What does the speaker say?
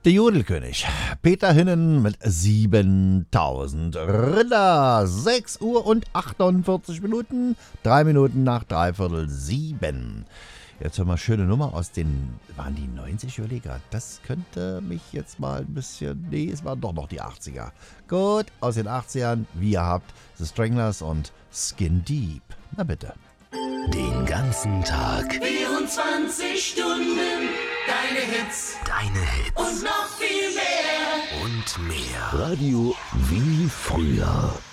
Der Jodelkönig, Peter Hinnen mit 7000 Rinder, 6 Uhr und 48 Minuten, 3 Minuten nach 6:45. Jetzt hören wir schöne Nummer aus den, waren die 90, ich überlege gerade, das könnte mich jetzt mal ein bisschen, nee, es waren doch noch die 80er. Gut, aus den 80ern, wie ihr habt, The Stranglers und Skin Deep. Na bitte. Den ganzen Tag 24 Stunden, deine Hits und noch viel mehr. und mehr. Radio wie früher.